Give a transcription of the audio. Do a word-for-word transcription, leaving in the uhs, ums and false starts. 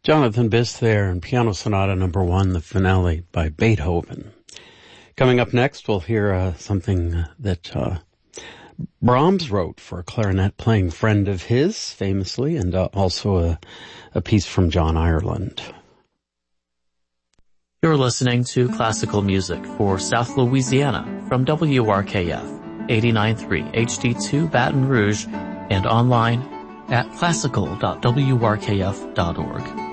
Jonathan Biss there in Piano Sonata number one, the finale by Beethoven. Coming up next, we'll hear uh, something that uh, Brahms wrote for a clarinet-playing friend of his, famously, and uh, also a, a piece from John Ireland. You're listening to classical music for South Louisiana from W R K F, eighty-nine point three H D two Baton Rouge, and online at classical dot w r k f dot org.